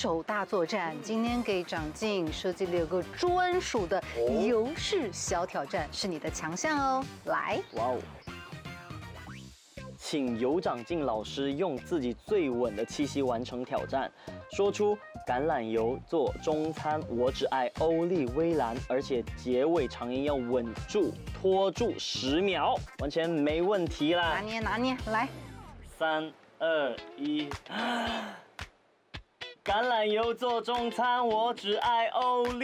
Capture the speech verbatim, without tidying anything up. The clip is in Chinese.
手大作战。今天给长进设计了有个专属的油式小挑战，是你的强项哦。来， 哇哦！请尤长进老师用自己最稳的气息完成挑战，说出橄榄油做中餐，我只爱欧丽薇兰，而且结尾长音要稳住，拖住十秒，完全没问题啦！ 拿捏拿捏，来， 三二一，橄榄油做中餐，我只爱欧丽。